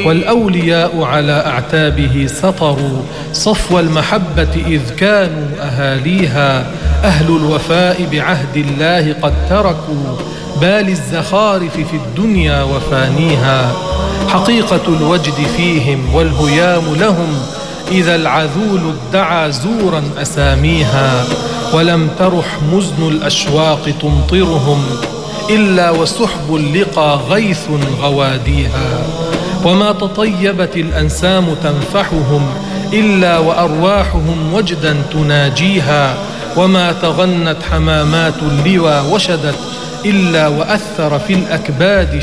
والأولياء على أعتابه سطروا صفو المحبة إذ كانوا أهاليها. أهل الوفاء بعهد الله قد تركوا بال الزخارف في الدنيا وفانيها. حقيقة الوجد فيهم والهيام لهم إذا العذول ادعى زورا أساميها. ولم ترح مزن الأشواق تمطرهم إلا وسحب اللقى غيث غواديها. وما تطيبت الأنسام تنفحهم إلا وأرواحهم وجدا تناجيها. وما تغنت حمامات اللوى وشدت إلا وأثر في الأكباد